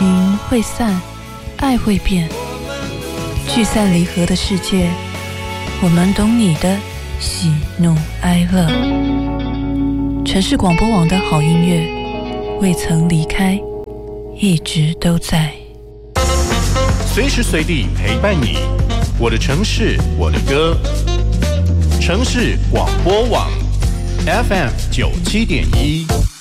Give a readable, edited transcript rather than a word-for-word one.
情会散，爱会变，聚散离合的世界，我们懂你的喜怒哀乐。城市广播网的好音乐，未曾离开，一直都在， 随时随地陪伴你。我的城市，我的歌。城市广播网 FM 97.1。